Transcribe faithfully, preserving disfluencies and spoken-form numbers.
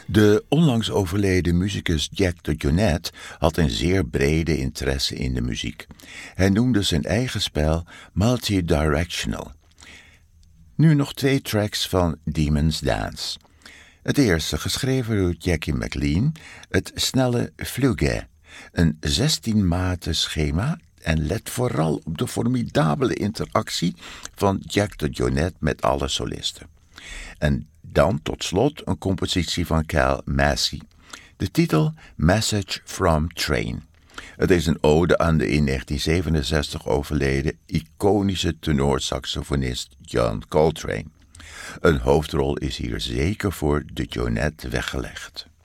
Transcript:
De onlangs overleden muzikus Jack DeJohnette had een zeer brede interesse in de muziek. Hij noemde zijn eigen spel multidirectional. Nu nog twee tracks van Demon's Dance. Het eerste, geschreven door Jackie McLean, het snelle Fugue, een zestien maten schema en let vooral op de formidabele interactie van Jack DeJohnette met alle solisten. En dan tot slot een compositie van Cal Massey. De titel Message from Train. Het is een ode aan de in negentien zevenenzestig overleden iconische tenorsaxofonist John Coltrane. Een hoofdrol is hier zeker voor DeJohnette weggelegd.